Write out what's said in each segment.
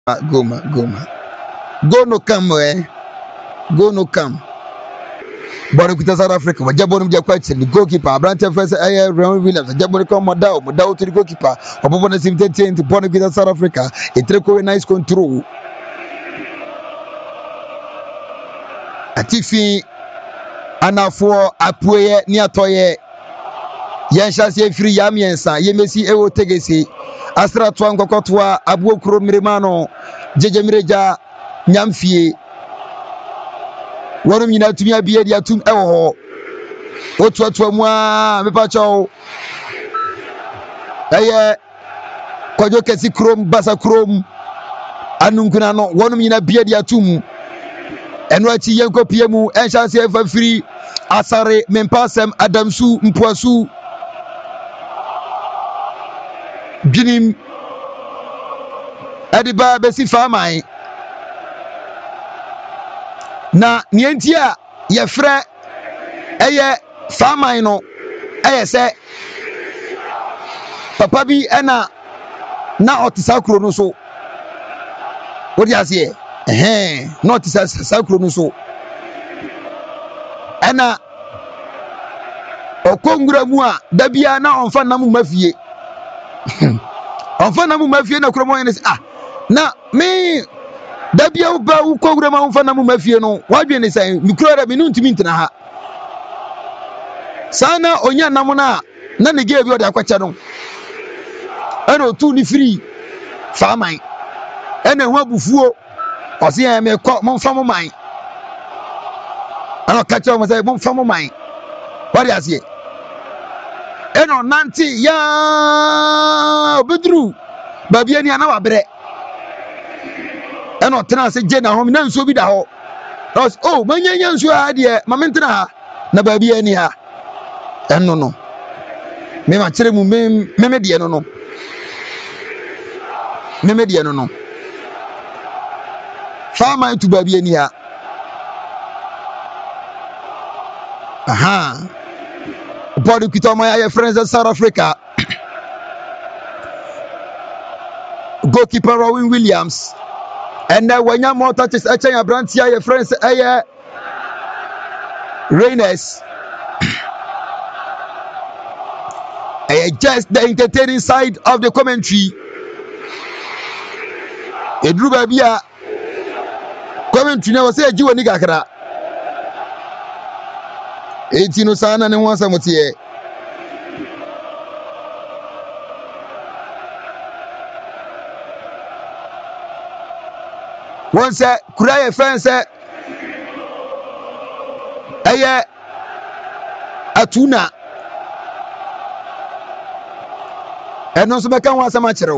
Goma. Go no come, eh? Go no come. Bọ́ọ̀lù kìtà South Africa wọ́n jẹ́ bọ́ọ̀lù jẹ́ kwẹ́tì ní goalkeeper aberante fẹsẹ̀ ẹ̀yẹ Ronwen Williams jẹ́ bọ́ọ̀lù kọ́ Mọ̀dáwò tó ní goalkeeper ọ̀bọ̀bọ̀ ní sim tẹ́tẹ́ ní bọ́ọ̀lù kìtà South Africa ètèrè nice control. Àti fi anafoɔ apueyɛ ní atɔyɛ yɛn hyɛnse efiri yam yɛnsa yɛmɛsi ɛwɔ tegesi asratoa nkɔkɔtoa abuo kuro mmiremano gyegyemiregya nyamfie. Wɔn nyinaa tumi abie de atum ɛwɔ hɔ otuatua mu a mepakyɛw ɛyɛ kwadwo kɛse kurom basa kurom anunkuna no wɔn nyinaa bie de atum ɛno akyi yɛn kɔpie mu ɛnhyɛnse ɛfa firi asare mempasɛm adamsu mpuasu dwinim ɛde ba bɛsi faaman na nienti a yɛfrɛ ɛyɛ faaman no ɛyɛ sɛ papa bi ɛna na ɔte saa kuro no so wode aseɛ na ɔte saa kuro no so ɛna ɔkɔ nwura mu a da biara na ɔmfa nam ma fie ɔmfa nam ma fie na kuro mu ɔyɛ ne sɛ na me da bia ba ukɔ wura ma mfa na mu mafie no wadwe ne sɛ mikro da me no ntumi ntena ha sana onya nam na ne ge bi ɔde akɔkyɛ no ɛna otu ni free faaman ɛna ho abufuo ɔse ɛ me kɔ momfa mo man ɛna ɔka kyerɛ mo sɛ momfa mo man wade aseɛ ɛna ɔnante ya obeduru baabi ani ana wabrɛ ɛna ɔtena ase gye na hom na nsuo bi da hɔ na ɔsɛ oh manyanya nsuo ha deɛ ma mentena ha na baabi ani ha ɛno no mema kyerɛ mu meme deɛ no no faaman to baabi ani ha bɔɔde kuta ɔma yɛ friends of South Africa goalkeeper Ronwen Williams. And then when you more touches, I change your brand here, your friends, Rainers. Just the entertaining side of the commentary. A drew by Bia commentary never say you and Nigakara. 18 Osana and one Samotier. One said, could I have friends? Atuna. And also, I can't want some much.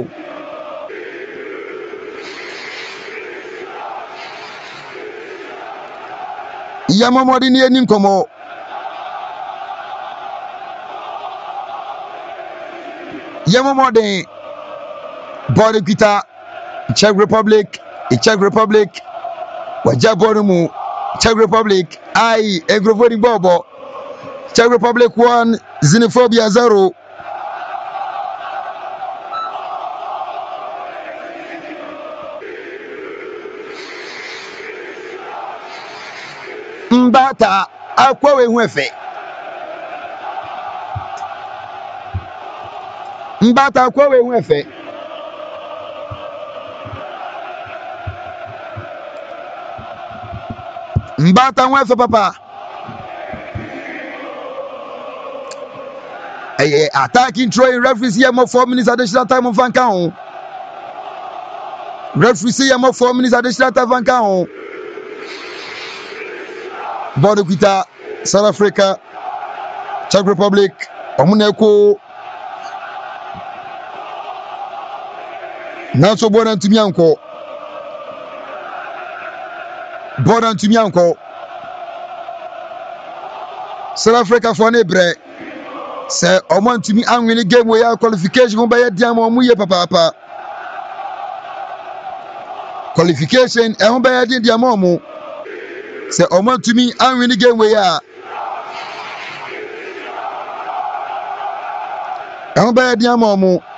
Yamamodini and Ninkomo. Yamamodin, Body Guitar, Czech Republic. Czech Republic, Wajaborumu, Czech Republic, Egrovoni Bobo, Czech Republic 1, Xenophobia 0. Mbata, Akwawe Wefe. Mbata, Akwawe Wefe. Mbata Wefe papa. Attacking throwing referees here more 4 minutes additional time of Vancouver. Referees here more 4 minutes additional time of Vancouver. Border Guita, South Africa, Czech Republic, Omuneko. Nanso Border to Mianko. Border to Mianko. South Africa for Nebre. Say, I want to me angry game where qualification by a diamond muye papa. Qualification, I want by a diamond. Say, I want to me angry game where I want by a diamond.